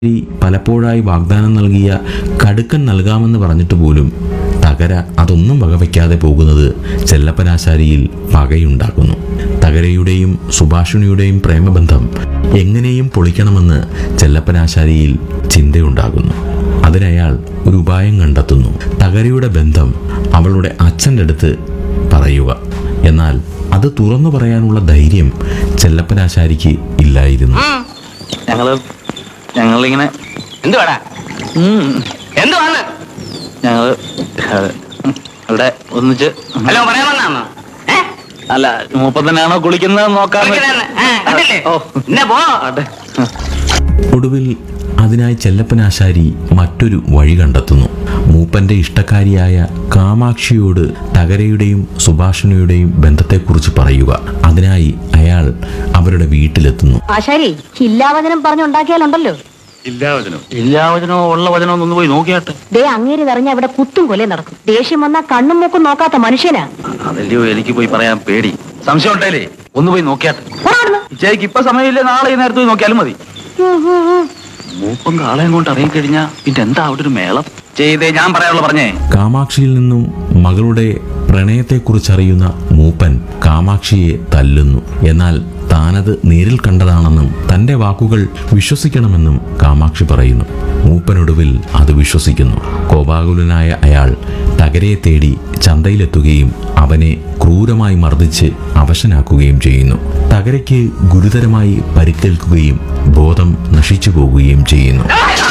ഈ പലപ്പോഴായി വാഗ്ദാനം നൽകിയ കടുക്കൻ നൽകാമെന്ന് പറഞ്ഞിട്ട് പോലും തകര അതൊന്നും വകവയ്ക്കാതെ പോകുന്നത് ചെല്ലപ്പനാശാരിയിൽ പകയുണ്ടാക്കുന്നു. തകരയുടെയും സുഭാഷിണിയുടെയും പ്രേമബന്ധം എങ്ങനെയും പൊളിക്കണമെന്ന് ചെല്ലപ്പനാശാരിയിൽ ചിന്തയുണ്ടാകുന്നു. അതിനയാൾ ഒരു ഉപായം കണ്ടെത്തുന്നു. തകരയുടെ ബന്ധം അവളുടെ അച്ഛൻ്റെ അടുത്ത് പറയുക. എന്നാൽ അത് തുറന്നു പറയാനുള്ള ധൈര്യം ചെല്ലപ്പനാശാരിക്ക് ഇല്ലായിരുന്നു. ഞങ്ങളിങ്ങനെ എന്തുവാടാ എന്തുവാന്ന് ഞങ്ങള് ഇവിടെ ഒന്നിച്ച് ഹലോ പറയാൻ വന്നാന്നോ? അല്ല മൂപ്പം തന്നെയാണോ കുളിക്കുന്നത് നോക്കാൻ ഓ എന്നെ പോ. ആട്ടെ. ഒടുവിൽ അതിനായി ചെല്ലപ്പനാശാരി മറ്റൊരു വഴി കണ്ടെത്തുന്നു. മൂപ്പന്റെ ഇഷ്ടക്കാരിയായ കാമാക്ഷിയോട് തകരയുടെയും സുഭാഷിണിയുടെയും ബന്ധത്തെക്കുറിച്ച് പറയുക. അതിനായി അയാൾ അവരുടെ വീട്ടിലെത്തുന്നു. ആശാരി ഇല്ലാവചനം പറഞ്ഞുണ്ടാക്കിയാലുണ്ടല്ലോ. ഇല്ലാവചനോ ഉള്ള വചനോ ഒന്ന് പോയി നോക്കിയാട്ടെ. ദേ അങ്ങേര് നിറഞ്ഞ അവിടെ കുത്തും കൊലേ നടക്കും. ദേഷ്യം വന്നാ കണ്ണും മൂക്കും നോക്കാത്ത മനുഷ്യനാ. അതല്ലയോ എനിക്ക് പോയി പറയാൻ പേടി. സംശയം ഉണ്ടല്ലേ ഒന്ന് പോയി നോക്കിയാട്ടെ. പോടാ. ചേക്ക് ഇപ്പൊ സമയമില്ലേ, നാളെ ഈ നേരത്ത് പോയി നോക്കിയാലും മതി. മൂപ്പം കാളയും കൊണ്ട് ഇറങ്ങിക്കഴിഞ്ഞാ പിന്നെ എന്താ അവിടെ ഒരു മേളം ചെയ്തേ. ഞാൻ പറയാനുള്ള പറഞ്ഞേ. കാമാക്ഷിയിൽ നിന്നും മകളുടെ പ്രണയത്തെക്കുറിച്ചറിയുന്ന മൂപ്പൻ കാമാക്ഷിയെ തല്ലുന്നു. എന്നാൽ താനത് നേരിൽ കണ്ടതാണെന്നും തന്റെ വാക്കുകൾ വിശ്വസിക്കണമെന്നും കാമാക്ഷി പറയുന്നു. മൂപ്പനൊടുവിൽ അത് വിശ്വസിക്കുന്നു. കോപാകുലനായ അയാൾ തകരയെ തേടി ചന്തയിലെത്തുകയും അവനെ ക്രൂരമായി മർദ്ദിച്ച് അവശനാക്കുകയും ചെയ്യുന്നു. തകരയ്ക്ക് ഗുരുതരമായി പരിക്കേൽക്കുകയും ബോധം നശിച്ചു പോകുകയും ചെയ്യുന്നു.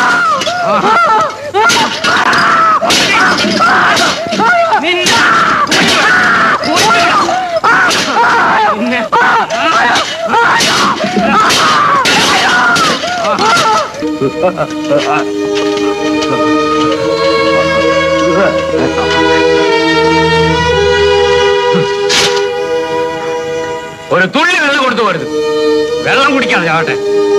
ഒരു തുള്ളി വെള്ളം കൊടുത്തു പോരുത്. വെള്ളം കുടിക്കാതെ ചാവട്ടെ.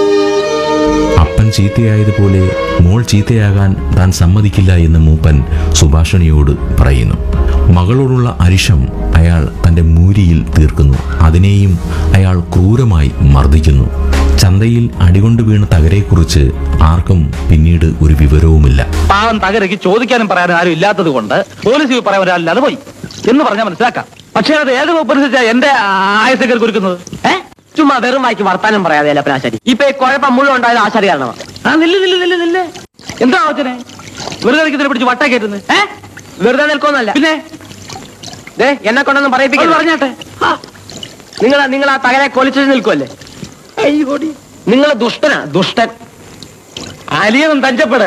അപ്പൻ ചീത്തയായതുപോലെ മോൾ ചീത്തയാകാൻ താൻ സമ്മതിക്കില്ല എന്ന് മൂപ്പൻ സുഭാഷിണിയോട് പറയുന്നു. മകളോടുള്ള അരിശം അയാൾ തന്റെ മൂരിയിൽ തീർക്കുന്നു. അതിനെയും അയാൾ ക്രൂരമായി മർദ്ദിക്കുന്നു. ചന്തയിൽ അടികൊണ്ട് വീണ തകരയെക്കുറിച്ച് ആർക്കും പിന്നീട് ഒരു വിവരവുമില്ല. പാവം തകരയ്ക്ക് ചോദിക്കാനും പറയാനും ആരും ഇല്ലാത്തത് കൊണ്ട് പോലീസ് പറയാൻ ഒരാളില്ലാതെ പോയി എന്ന് പറഞ്ഞാൽ മനസ്സിലാക്കാം. പക്ഷേ അത് ഏത് വകുപ്പനുസരിച്ചാ എന്റെ ആയസക്കർ കുറിക്കുന്നത്? ചുമ്മാ വെറും വായിക്ക് വർത്താനം പറയാതെ ചെല്ലപ്പനാശാരി. ഇപ്പൊ ഈ കുഴപ്പം മുഴുവൻ ഉണ്ടായത് ആശാരി കാരണമാ. നില്ല് എന്താ ആവശ്യനെ വെറുതെ ഇതിനെ പിടിച്ച് വട്ട കയറ്റുന്നത്? വെറുതെ നിൽക്കൊന്നല്ല. പിന്നെ ദേ എന്നെ കൊണ്ടൊന്നും പറയിപ്പിക്കാൻ പറഞ്ഞാട്ടെ. നിങ്ങൾ ആ തകരെ കൊലിച്ചു നിൽക്കുമല്ലേ? നിങ്ങൾ ദുഷ്ടനാ, ദുഷ്ടൻ. അലിയൊന്നും തഞ്ചപ്പെട്.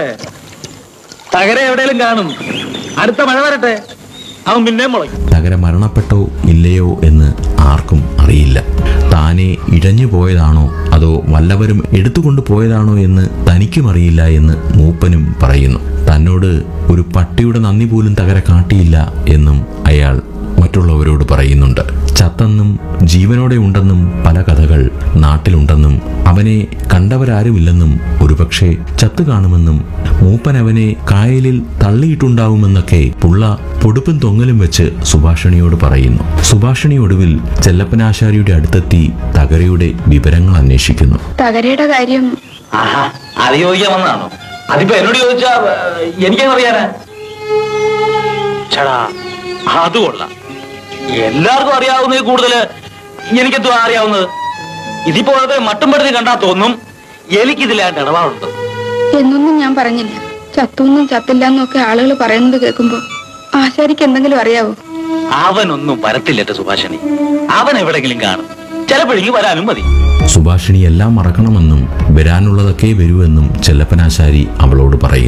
തകര എവിടെയെങ്കിലും കാണും. അടുത്ത മഴ വരട്ടെ, അവൻ പിന്നെയും മുളയ്ക്കും. തകര മരണപ്പെട്ടോ ഇല്ലയോ എന്ന് ആർക്കും അറിയില്ല. താനെ ഇഴഞ്ഞു പോയതാണോ അതോ വല്ലവരും എടുത്തുകൊണ്ടു പോയതാണോ എന്ന് തനിക്കും അറിയില്ല എന്ന് മൂപ്പനും പറയുന്നു. തന്നോട് ഒരു പട്ടിയുടെ നന്ദി പോലും തകര കാട്ടിയില്ല എന്നും അയാൾ മറ്റുള്ളവരോട് പറയുന്നുണ്ട്. ചത്തെന്നും ജീവനോടെ ഉണ്ടെന്നും പല കഥകൾ നാട്ടിലുണ്ടെന്നും അവനെ കണ്ടവരാരുമില്ലെന്നും ഒരുപക്ഷെ ചത്തു കാണുമെന്നും മൂപ്പൻ അവനെ കായലിൽ തള്ളിയിട്ടുണ്ടാവുമെന്നൊക്കെ പുള്ള പൊടുപ്പും തൊങ്ങലും വെച്ച് സുഭാഷിണിയോട് പറയുന്നു. സുഭാഷിണി ഒടുവിൽ ചെല്ലപ്പനാശാരിയുടെ അടുത്തെത്തി തകരയുടെ വിവരങ്ങൾ അന്വേഷിക്കുന്നു. തകരയുടെ കാര്യം അത് ചോദിക്കാൻ വന്നതാണോ? അതിപ്പോ എന്നോട് ചോദിച്ചാ എനിക്കറിയാനാ? ചേടാ അത് കൊള്ളാം. എല്ലാവർക്കും അറിയാവുന്നതിൽ കൂടുതല് എനിക്കെന്തോ അറിയാവുന്നത്. ഇതിപ്പോ മട്ടും പെടുത്തി കണ്ടാ തോന്നും എനിക്കിതിലാണ്ട് ഇടപാടുണ്ട് എന്നൊന്നും ഞാൻ പറഞ്ഞില്ല. ചത്തൊന്നും ചത്തില്ലെന്നൊക്കെ ആളുകൾ പറയുന്നത് കേൾക്കുമ്പോ ആശാരിക്ക് എന്തെങ്കിലും അറിയാവോ? അവനൊന്നും വരത്തില്ലട്ടെ സുഭാഷിണി. അവൻ എവിടെങ്കിലും കാണും. ചിലപ്പോഴെങ്കിൽ വരാനും മതി. സുഭാഷിണി എല്ലാം മറക്കണമെന്നും വരാനുള്ളതൊക്കെ വരുമെന്നും ചെല്ലപ്പനാശാരി അവളോട് പറയും.